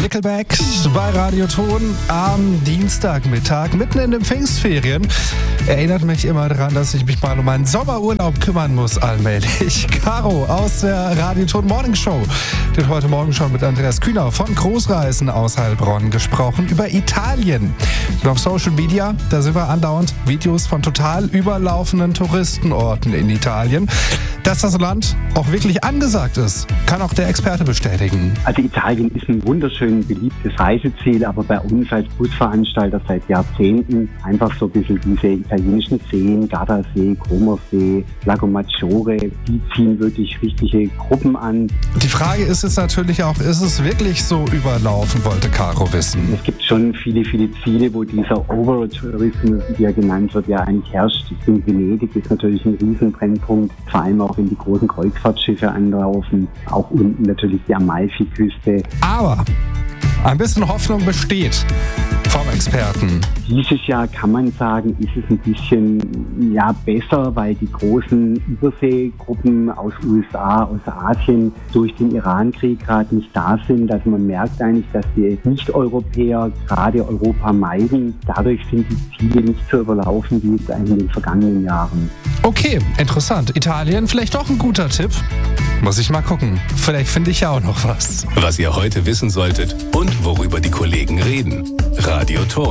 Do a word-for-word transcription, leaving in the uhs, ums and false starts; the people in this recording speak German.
Nickelback bei Radioton am Dienstagmittag, mitten in den Pfingstferien. Erinnert mich immer daran, dass ich mich mal um meinen Sommerurlaub kümmern muss allmählich. Caro aus der Radioton Morning Show. Die hat heute Morgen schon mit Andreas Kühner von Großreisen aus Heilbronn gesprochen über Italien. Und auf Social Media, da sind wir andauernd Videos von total überlaufenden Touristenorten in Italien. Dass das Land auch wirklich angesagt ist, kann auch der Experte bestätigen. Also Italien ist ein wunderschön beliebtes Reiseziel, aber bei uns als Busveranstalter seit Jahrzehnten einfach so ein bisschen diese italienischen Seen, Gardasee, Comersee, Lago Maggiore, die ziehen wirklich richtige Gruppen an. Die Frage ist jetzt natürlich auch, ist es wirklich so überlaufen, wollte Caro wissen. Es gibt schon viele, viele Ziele, wo dieser Overtourismus, wie er genannt wird, ja eigentlich herrscht. Ich denke, Venedig ist natürlich ein Riesenbrennpunkt, vor allem auch wenn die großen Kreuzfahrtschiffe anlaufen, auch unten natürlich die Amalfiküste. Aber ein bisschen Hoffnung besteht vom Experten. Dieses Jahr kann man sagen, ist es ein bisschen ja, besser, weil die großen Überseegruppen aus U S A, aus Asien durch den Iran-Krieg gerade nicht da sind. Also man merkt eigentlich, dass die Nicht-Europäer gerade Europa meiden. Dadurch sind die Ziele nicht so überlaufen wie jetzt in den vergangenen Jahren. Okay, interessant. Italien vielleicht doch ein guter Tipp. Muss ich mal gucken. Vielleicht finde ich ja auch noch was. Was ihr heute wissen solltet und worüber die Kollegen reden. Radioton.